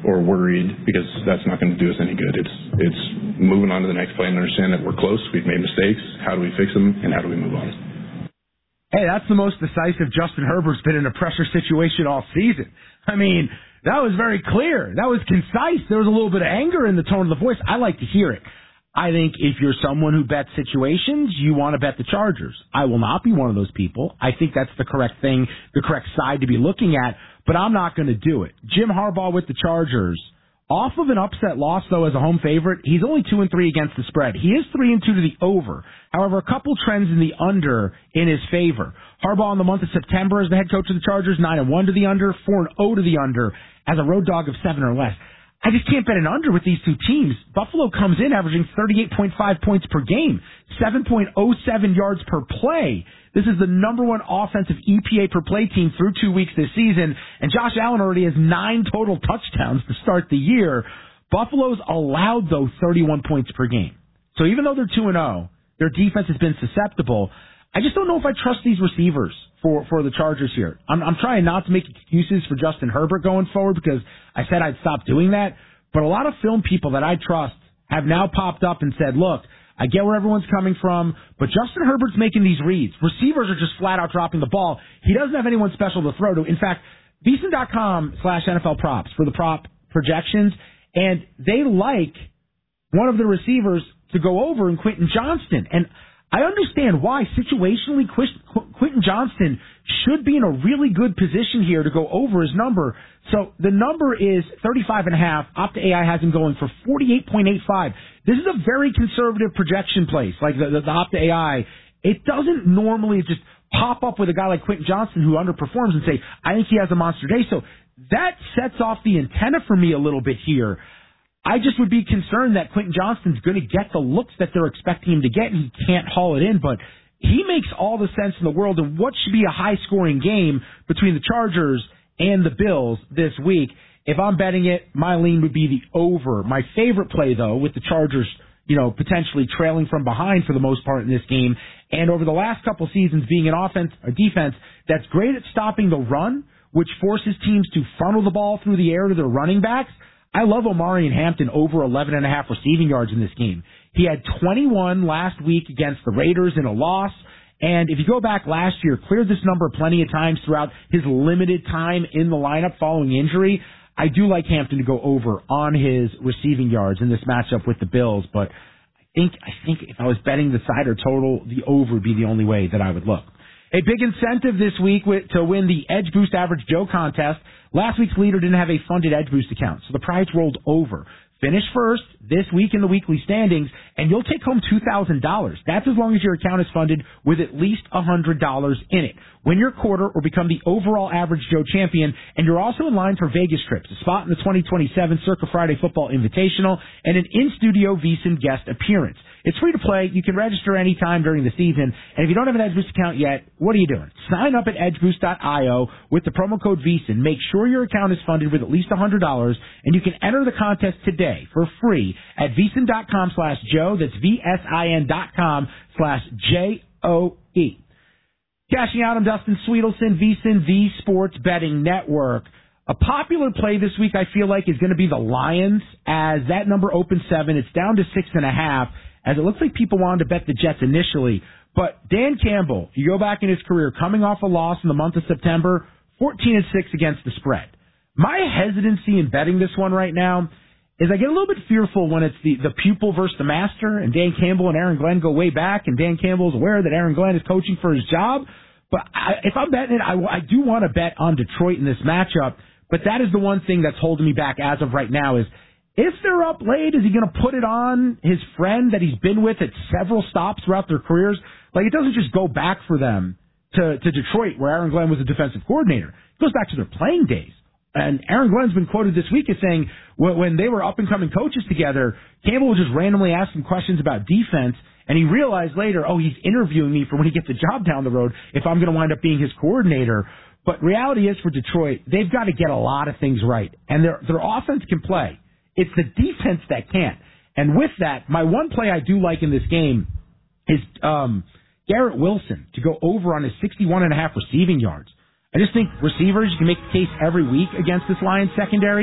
or worried, because that's not going to do us any good. It's moving on to the next play and understand that we're close, we've made mistakes, how do we fix them, and how do we move on? Hey, that's the most decisive Justin Herbert's been in a pressure situation all season. I mean, that was very clear. That was concise. There was a little bit of anger in the tone of the voice. I like to hear it. I think if you're someone who bets situations, you want to bet the Chargers. I will not be one of those people. I think that's the correct thing, the correct side to be looking at, but I'm not going to do it. Jim Harbaugh with the Chargers. Off of an upset loss, though, as a home favorite, he's only 2-3 against the spread. He is 3-2 to the over. However, a couple trends in the under in his favor. Harbaugh in the month of September as the head coach of the Chargers, 9-1 to the under, 4-0 to the under as a road dog of 7 or less. I just can't bet an under with these two teams. Buffalo comes in averaging 38.5 points per game, 7.07 yards per play. This is the number one offensive EPA per play team through 2 weeks this season, and Josh Allen already has 9 total touchdowns to start the year. Buffalo's allowed, though, 31 points per game. So even though they're 2-0, their defense has been susceptible. I just don't know if I trust these receivers for the Chargers here. I'm trying not to make excuses for Justin Herbert going forward because I said I'd stop doing that. But a lot of film people that I trust have now popped up and said, look, I get where everyone's coming from, but Justin Herbert's making these reads. Receivers are just flat out dropping the ball. He doesn't have anyone special to throw to. In fact, VSiN.com/NFL props for the prop projections, and they like one of the receivers to go over in Quentin Johnston. And I understand why. Situationally, Quentin Johnston should be in a really good position here to go over his number. So the number is 35.5. Opta AI has him going for 48.85. This is a very conservative projection place, like the Opta AI. It doesn't normally just pop up with a guy like Quentin Johnston who underperforms and say, I think he has a monster day. So that sets off the antenna for me a little bit here. I just would be concerned that Quentin Johnston's going to get the looks that they're expecting him to get, and he can't haul it in. But he makes all the sense in the world in what should be a high-scoring game between the Chargers and the Bills this week. If I'm betting it, my lean would be the over. My favorite play, though, with the Chargers, potentially trailing from behind for the most part in this game, and over the last couple seasons being an offense or defense that's great at stopping the run, which forces teams to funnel the ball through the air to their running backs. I love Omarion Hampton over 11.5 receiving yards in this game. He had 21 last week against the Raiders in a loss. And if you go back last year, cleared this number plenty of times throughout his limited time in the lineup following injury. I do like Hampton to go over on his receiving yards in this matchup with the Bills. But I think if I was betting the side or total, the over would be the only way that I would look. A big incentive this week to win the Edge Boost Average Joe contest. Last week's leader didn't have a funded Edge Boost account, so the prize rolled over. Finish first this week in the weekly standings, and you'll take home $2,000. That's as long as your account is funded with at least $100 in it. Win your quarter or become the overall Average Joe champion, and you're also in line for Vegas trips, a spot in the 2027 Circa Friday Football Invitational, and an in-studio VSiN guest appearance. It's free to play. You can register anytime during the season. And if you don't have an EdgeBoost account yet, what are you doing? Sign up at edgeboost.io with the promo code VSiN. Make sure your account is funded with at least $100, and you can enter the contest today for free at VSiN.com/Joe. That's VSIN.com/JOE. Cashing out, I'm Dustin Sweetelson, VSiN, the Sports Betting Network. A popular play this week, I feel like, is going to be the Lions, as that number opens 7. It's down to 6.5. As it looks like people wanted to bet the Jets initially. But Dan Campbell, you go back in his career, coming off a loss in the month of September, 14-6 against the spread. My hesitancy in betting this one right now is I get a little bit fearful when it's the pupil versus the master, and Dan Campbell and Aaron Glenn go way back, and Dan Campbell is aware that Aaron Glenn is coaching for his job. But if I'm betting it, I do want to bet on Detroit in this matchup, but that is the one thing that's holding me back as of right now is, if they're up late, is he going to put it on his friend that he's been with at several stops throughout their careers? Like, it doesn't just go back for them to Detroit, where Aaron Glenn was a defensive coordinator. It goes back to their playing days. And Aaron Glenn's been quoted this week as saying when they were up-and-coming coaches together, Campbell would just randomly ask him questions about defense, and he realized later, he's interviewing me for when he gets a job down the road if I'm going to wind up being his coordinator. But reality is for Detroit, they've got to get a lot of things right. And their offense can play. It's the defense that can't. And with that, my one play I do like in this game is Garrett Wilson to go over on his 61.5 receiving yards. I just think receivers, you can make the case every week against this Lions secondary.